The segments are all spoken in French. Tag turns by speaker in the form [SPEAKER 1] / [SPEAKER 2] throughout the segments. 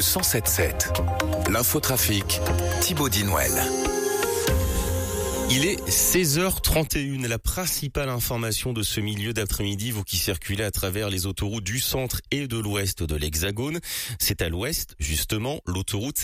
[SPEAKER 1] le 107.7. L'infotrafic, Thibaut Dinouel.
[SPEAKER 2] Il est 16h31, la principale information de ce milieu d'après-midi, vous qui circulez à travers les autoroutes du centre et de l'ouest de l'Hexagone. C'est à l'ouest, justement, l'autoroute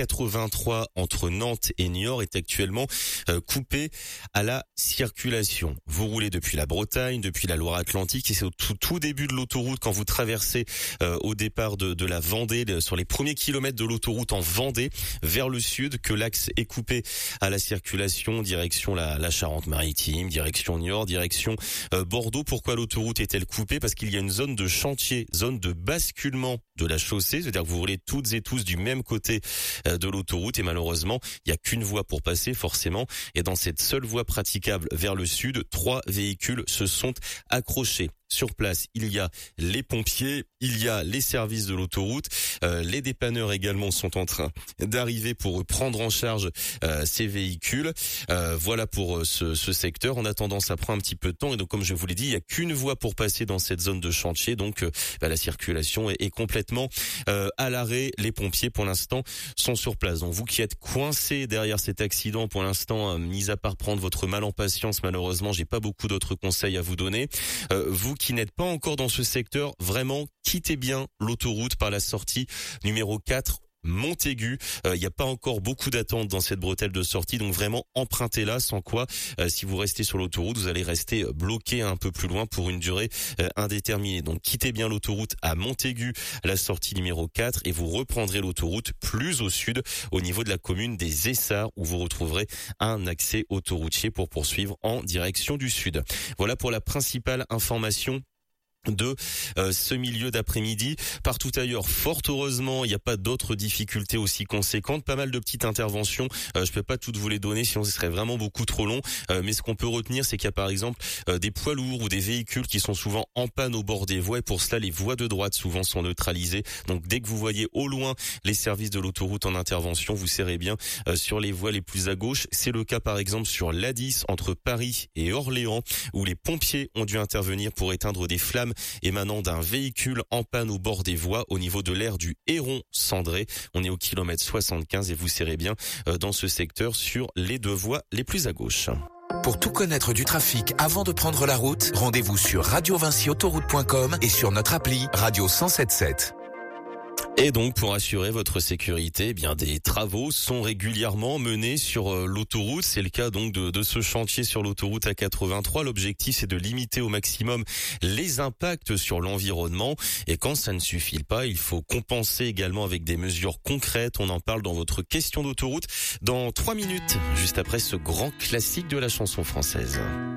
[SPEAKER 2] A83 entre Nantes et Niort est actuellement coupée à la circulation. Vous roulez depuis la Bretagne, depuis la Loire-Atlantique et c'est au tout début de l'autoroute quand vous traversez au départ de la Vendée, sur les premiers kilomètres de l'autoroute en Vendée vers le sud que l'axe est coupé à la circulation direction la Charente-Maritime, direction Niort, direction Bordeaux. Pourquoi l'autoroute est-elle coupée? Parce qu'il y a une zone de chantier, zone de basculement de la chaussée, c'est-à-dire que vous roulez toutes et tous du même côté de l'autoroute et malheureusement, il n'y a qu'une voie pour passer forcément et dans cette seule voie praticable vers le sud, 3 véhicules se sont accrochés. Sur place, il y a les pompiers, il y a les services de l'autoroute, les dépanneurs également sont en train d'arriver pour prendre en charge ces véhicules. Voilà pour ce secteur. En attendant, ça prend un petit peu de temps et donc comme je vous l'ai dit, il n'y a qu'une voie pour passer dans cette zone de chantier. Donc la circulation est complètement à l'arrêt. Les pompiers pour l'instant sont sur place. Donc vous qui êtes coincés derrière cet accident pour l'instant, mis à part prendre votre mal en patience, malheureusement, j'ai pas beaucoup d'autres conseils à vous donner. Vous qui n'êtes pas encore dans ce secteur, vraiment, quittez bien l'autoroute par la sortie numéro 4. Montaigu, il n'y a pas encore beaucoup d'attente dans cette bretelle de sortie, donc vraiment empruntez-la, sans quoi si vous restez sur l'autoroute, vous allez rester bloqué un peu plus loin pour une durée indéterminée. Donc quittez bien l'autoroute à Montaigu, la sortie numéro 4 et vous reprendrez l'autoroute plus au sud au niveau de la commune des Essarts où vous retrouverez un accès autoroutier pour poursuivre en direction du sud. Voilà pour la principale information de ce milieu d'après-midi. Partout ailleurs, fort heureusement, il n'y a pas d'autres difficultés aussi conséquentes. Pas mal de petites interventions. Je peux pas toutes vous les donner, sinon ce serait vraiment beaucoup trop long. Mais ce qu'on peut retenir, c'est qu'il y a par exemple des poids lourds ou des véhicules qui sont souvent en panne au bord des voies. Et pour cela, les voies de droite souvent sont neutralisées. Donc dès que vous voyez au loin les services de l'autoroute en intervention, vous serrez bien sur les voies les plus à gauche. C'est le cas par exemple sur l'A10 entre Paris et Orléans, où les pompiers ont dû intervenir pour éteindre des flammes émanant d'un véhicule en panne au bord des voies au niveau de l'aire du Héron-Cendré. On est au kilomètre 75 et vous serrez bien dans ce secteur sur les deux voies les plus à gauche.
[SPEAKER 1] Pour tout connaître du trafic avant de prendre la route, rendez-vous sur radiovincyautoroute.com et sur notre appli Radio 107.7.
[SPEAKER 2] Et donc, pour assurer votre sécurité, eh bien, des travaux sont régulièrement menés sur l'autoroute. C'est le cas donc de ce chantier sur l'autoroute A83. L'objectif, c'est de limiter au maximum les impacts sur l'environnement. Et quand ça ne suffit pas, il faut compenser également avec des mesures concrètes. On en parle dans votre question d'autoroute dans 3 minutes, juste après ce grand classique de la chanson française.